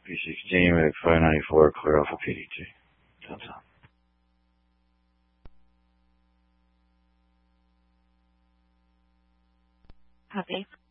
P16, Reg 594, clear off of PDT. Downtown. Copy.